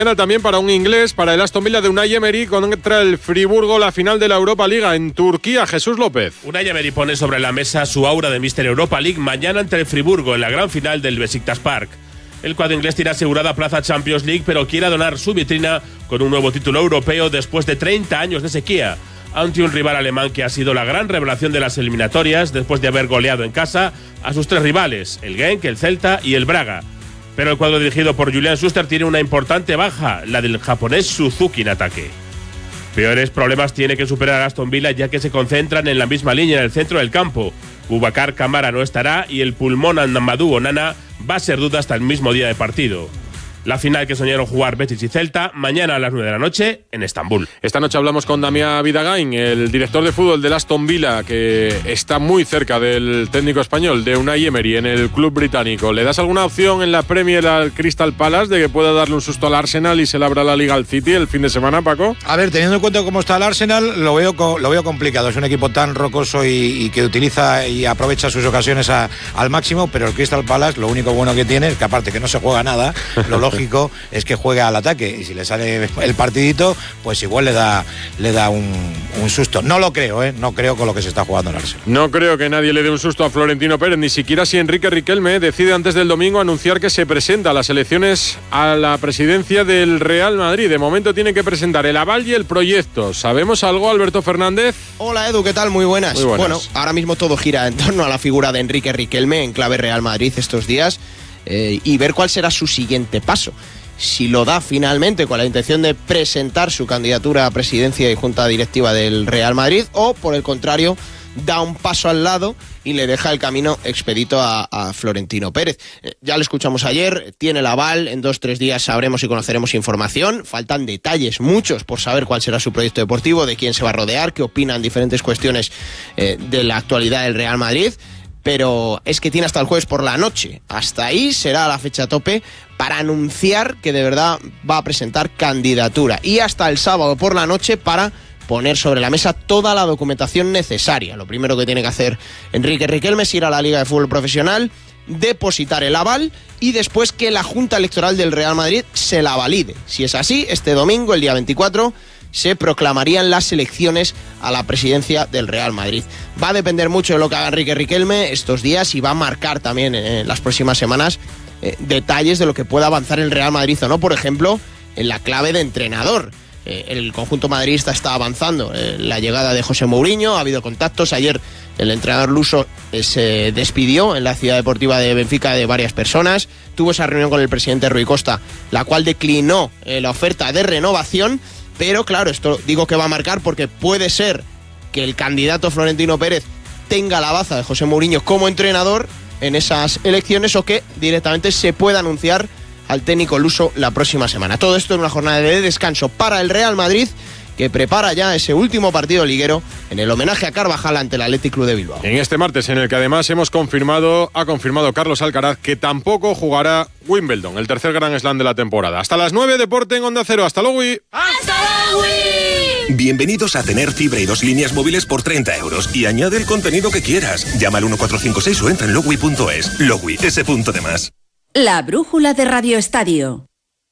También para un inglés, para el Aston Villa de Unai Emery contra el Friburgo, la final de la Europa League en Turquía. Jesús López. Unai Emery pone sobre la mesa su aura de Míster Europa League mañana ante el Friburgo en la gran final del Besiktas Park. El cuadro inglés tiene asegurada plaza Champions League, pero quiere adornar su vitrina con un nuevo título europeo después de 30 años de sequía, ante un rival alemán que ha sido la gran revelación de las eliminatorias después de haber goleado en casa a sus tres rivales, el Genk, el Celta y el Braga. Pero el cuadro dirigido por Julian Schuster tiene una importante baja, la del japonés Suzuki en ataque. Peores problemas tiene que superar a Aston Villa, ya que se concentran en la misma línea en el centro del campo. Boubacar Kamara no estará y el pulmón Amadou Onana va a ser duda hasta el mismo día de partido. La final que soñaron jugar Betis y Celta mañana a las 9 de la noche en Estambul. Esta noche hablamos con Damián Vidagain, el director de fútbol del Aston Villa, que está muy cerca del técnico español, de Unai Emery, en el club británico. ¿Le das alguna opción en la Premier al Crystal Palace de que pueda darle un susto al Arsenal y se le abra la liga al City el fin de semana, Paco? A ver, teniendo en cuenta cómo está el Arsenal, lo veo complicado. Es un equipo tan rocoso y que utiliza y aprovecha sus ocasiones al máximo, pero el Crystal Palace lo único bueno que tiene es que, aparte que no se juega nada, lo lógico es que juegue al ataque, y si le sale el partidito, pues igual le da un susto. No lo creo, no creo con lo que se está jugando el Arsenal. No creo que nadie le dé un susto a Florentino Pérez, ni siquiera si Enrique Riquelme decide antes del domingo anunciar que se presenta a las elecciones a la presidencia del Real Madrid. De momento tiene que presentar el aval y el proyecto. ¿Sabemos algo, Alberto Fernández? Hola Edu, ¿qué tal? Muy buenas. Muy buenas. Bueno, ahora mismo todo gira en torno a la figura de Enrique Riquelme en clave Real Madrid estos días, y ver cuál será su siguiente paso. Si lo da finalmente con la intención de presentar su candidatura a presidencia y junta directiva del Real Madrid, o por el contrario da un paso al lado y le deja el camino expedito a Florentino Pérez. Ya lo escuchamos ayer, tiene el aval, en 2-3 días sabremos y conoceremos información. Faltan detalles, muchos, por saber cuál será su proyecto deportivo, de quién se va a rodear, qué opinan diferentes cuestiones de la actualidad del Real Madrid. Pero es que tiene hasta el jueves por la noche. Hasta ahí será la fecha tope para anunciar que de verdad va a presentar candidatura. Y hasta el sábado por la noche para poner sobre la mesa toda la documentación necesaria. Lo primero que tiene que hacer Enrique Riquelme es ir a la Liga de Fútbol Profesional, depositar el aval y después que la Junta Electoral del Real Madrid se la valide. Si es así, este domingo, el día 24... se proclamarían las elecciones a la presidencia del Real Madrid. Va a depender mucho de lo que haga Enrique Riquelme estos días y va a marcar también en las próximas semanas detalles de lo que pueda avanzar el Real Madrid o no, por ejemplo, en la clave de entrenador. El conjunto madridista está avanzando. La llegada de José Mourinho, ha habido contactos. Ayer el entrenador luso se despidió en la ciudad deportiva de Benfica de varias personas. Tuvo esa reunión con el presidente Rui Costa, la cual declinó la oferta de renovación. Pero claro, esto digo que va a marcar porque puede ser que el candidato Florentino Pérez tenga la baza de José Mourinho como entrenador en esas elecciones, o que directamente se pueda anunciar al técnico luso la próxima semana. Todo esto en una jornada de descanso para el Real Madrid, que prepara ya ese último partido liguero en el homenaje a Carvajal ante el Athletic Club de Bilbao. En este martes, en el que además ha confirmado Carlos Alcaraz que tampoco jugará Wimbledon, el tercer Grand Slam de la temporada. Hasta las 9, deporte en Onda Cero. ¡Hasta luego! ¡Hasta luego! Bienvenidos a tener fibra y 2 líneas móviles por 30 € y añade el contenido que quieras. Llama al 1456 o entra en logui.es. Logui, ese punto de más. La brújula de Radio Estadio.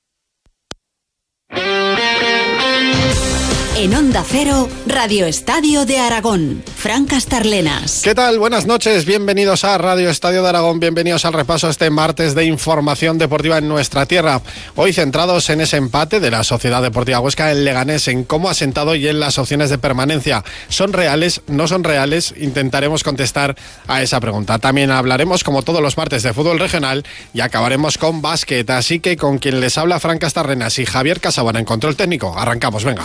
En Onda Cero, Radio Estadio de Aragón. Fran Castarlenas. ¿Qué tal? Buenas noches. Bienvenidos a Radio Estadio de Aragón. Bienvenidos al repaso a este martes de información deportiva en nuestra tierra. Hoy centrados en ese empate de la Sociedad Deportiva Huesca en Leganés, en cómo ha sentado y en las opciones de permanencia. ¿Son reales? ¿No son reales? Intentaremos contestar a esa pregunta. También hablaremos, como todos los martes, de fútbol regional y acabaremos con básquet. Así que con quien les habla, Fran Castarlenas y Javier Casabona en control técnico. Arrancamos, venga.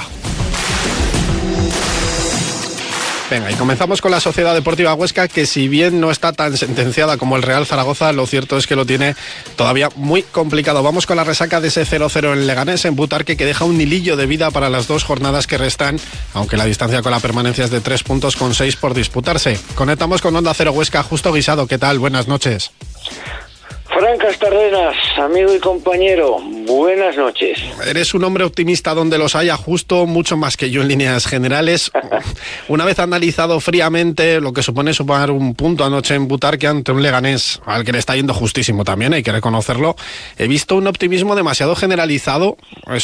Venga, y comenzamos con la Sociedad Deportiva Huesca, que si bien no está tan sentenciada como el Real Zaragoza, lo cierto es que lo tiene todavía muy complicado. Vamos con la resaca de ese 0-0 en Leganés, en Butarque, que deja un hilillo de vida para las 2 jornadas que restan, aunque la distancia con la permanencia es de 3 puntos con 6 por disputarse. Conectamos con Onda Cero Huesca. Justo Guisado, ¿qué tal? Buenas noches. Fran Castarrenas, amigo y compañero, buenas noches. Eres un hombre optimista donde los haya, justo mucho más que yo en líneas generales. Una vez analizado fríamente lo que supone sumar un punto anoche en Butarque ante un Leganés, al que le está yendo justísimo también, hay que reconocerlo, he visto un optimismo demasiado generalizado.